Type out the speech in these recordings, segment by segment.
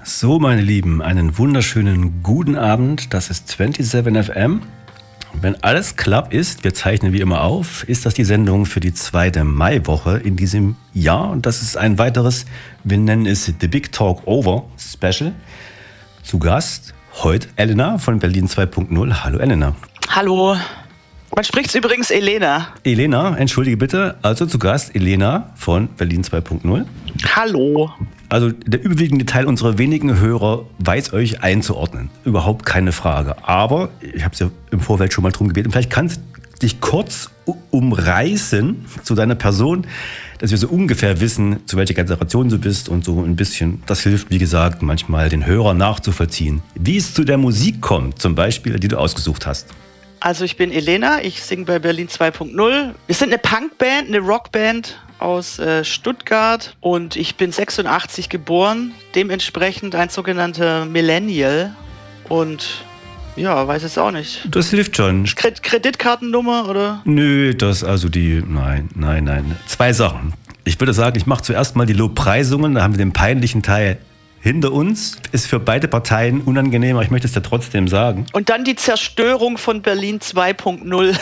So, meine Lieben, einen wunderschönen guten Abend. Das ist 27 FM. Wenn alles klappt ist, wir zeichnen wie immer auf, ist das die Sendung für die 2. Maiwoche in diesem Jahr. Und das ist ein weiteres, wir nennen es The Big Talk Over Special. Zu Gast heute Elena von Berlin 2.0. Hallo Elena. Hallo. Man spricht übrigens Elena. Elena, entschuldige bitte. Also zu Gast Elena von Berlin 2.0. Hallo. Also der überwiegende Teil unserer wenigen Hörer weiß euch einzuordnen. Überhaupt keine Frage. Aber ich habe es ja im Vorfeld schon mal drum gebeten. Vielleicht kannst du dich kurz umreißen zu deiner Person, dass wir so ungefähr wissen, zu welcher Generation du bist und so ein bisschen. Das hilft, wie gesagt, manchmal den Hörer nachzuvollziehen. Wie es zu der Musik kommt, zum Beispiel, die du ausgesucht hast. Also ich bin Elena, ich singe bei Berlin 2.0. Wir sind eine Punkband, eine Rockband aus Stuttgart und ich bin 86 geboren, dementsprechend ein sogenannter Millennial und ja, weiß es auch nicht. Das hilft schon. Kreditkartennummer oder? Nö, nein. 2 Sachen. Ich würde sagen, ich mache zuerst mal die Lobpreisungen, da haben wir den peinlichen Teil hinter uns. Ist für beide Parteien unangenehm, aber ich möchte es ja trotzdem sagen. Und dann die Zerstörung von Berlin 2.0.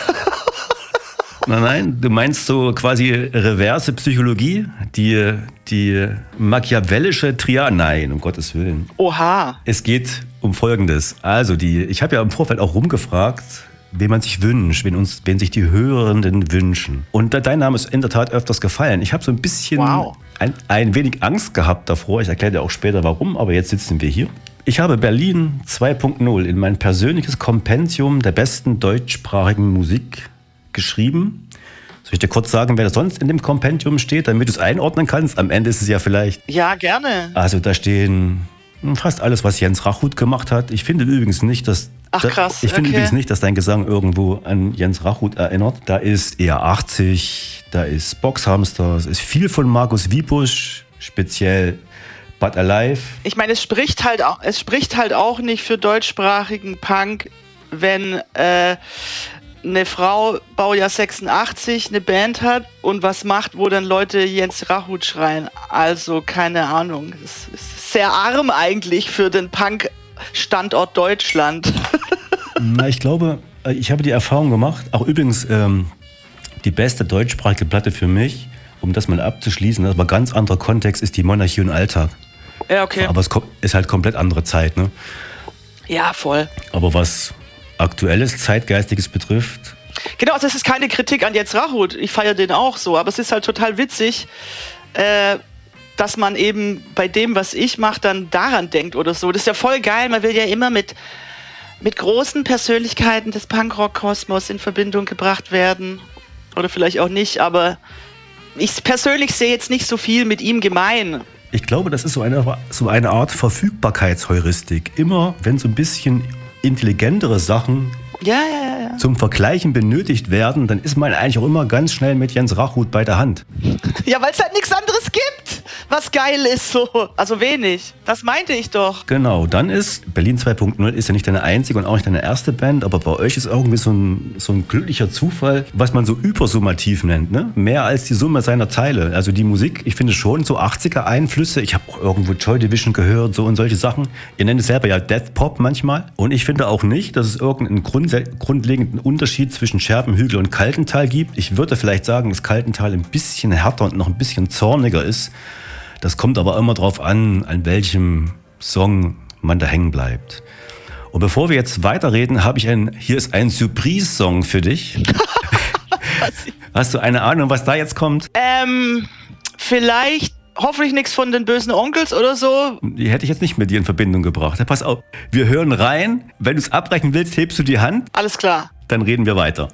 Nein, du meinst so quasi reverse Psychologie, die machiavellische Triade. Nein, um Gottes Willen. Oha. Es geht um Folgendes. Also ich habe ja im Vorfeld auch rumgefragt, wen man sich wünscht, wen sich die Hörenden wünschen. Und dein Name ist in der Tat öfters gefallen. Ich habe so ein bisschen ein wenig Angst gehabt davor. Ich erkläre dir auch später warum, aber jetzt sitzen wir hier. Ich habe Berlin 2.0 in mein persönliches Kompendium der besten deutschsprachigen Musik geschrieben. Soll ich dir kurz sagen, wer da sonst in dem Kompendium steht, damit du es einordnen kannst? Am Ende ist es ja vielleicht... Ja, gerne. Also da stehen fast alles, was Jens Rachut gemacht hat. Ich finde übrigens nicht, dass... Ach krass, Ich finde übrigens nicht, dass dein Gesang irgendwo an Jens Rachut erinnert. Da ist ER80, da ist Boxhamster, es ist viel von Markus Wiebusch, speziell But Alive. Ich meine, es spricht halt auch nicht für deutschsprachigen Punk, wenn eine Frau, Baujahr 86, eine Band hat und was macht, wo dann Leute Jens Rachut schreien. Also keine Ahnung. Das ist sehr arm eigentlich für den Punk-Standort Deutschland. Na, ich glaube, ich habe die Erfahrung gemacht, auch übrigens die beste deutschsprachige Platte für mich, um das mal abzuschließen, das war ein ganz anderer Kontext, ist die Monarchie und Alltag. Ja, okay. Aber es ist halt komplett andere Zeit, ne? Ja, voll. Aber was Aktuelles, Zeitgeistiges betrifft... Genau, also es ist keine Kritik an Jens Rachut, ich feiere den auch so, aber es ist halt total witzig, dass man eben bei dem, was ich mache, dann daran denkt oder so. Das ist ja voll geil, man will ja immer mit großen Persönlichkeiten des Punkrock-Kosmos in Verbindung gebracht werden. Oder vielleicht auch nicht, aber ich persönlich sehe jetzt nicht so viel mit ihm gemein. Ich glaube, das ist so eine Art Verfügbarkeitsheuristik. Immer, wenn so ein bisschen intelligentere Sachen zum Vergleichen benötigt werden, dann ist man eigentlich auch immer ganz schnell mit Jens Rachut bei der Hand. Ja, weil es halt nichts anderes gibt, was geil ist so. Also wenig. Das meinte ich doch. Genau, dann ist Berlin 2.0 ist ja nicht deine einzige und auch nicht deine erste Band, aber bei euch ist irgendwie so ein glücklicher Zufall, was man so übersummativ nennt, ne? Mehr als die Summe seiner Teile. Also die Musik, ich finde schon so 80er-Einflüsse. Ich habe auch irgendwo Joy Division gehört, so und solche Sachen. Ihr nennt es selber ja Death Pop manchmal. Und ich finde auch nicht, dass es irgendeinen grundlegenden Unterschied zwischen Scherbenhügel und Kaltental gibt. Ich würde vielleicht sagen, dass Kaltental ein bisschen härter und noch ein bisschen zorniger ist. Das kommt aber immer darauf an welchem Song man da hängen bleibt. Und bevor wir jetzt weiterreden, hier ist ein Surprise-Song für dich. Hast du eine Ahnung, was da jetzt kommt? Vielleicht, hoffentlich nichts von den bösen Onkels oder so. Die hätte ich jetzt nicht mit dir in Verbindung gebracht. Ja, pass auf, wir hören rein. Wenn du es abbrechen willst, hebst du die Hand. Alles klar. Dann reden wir weiter.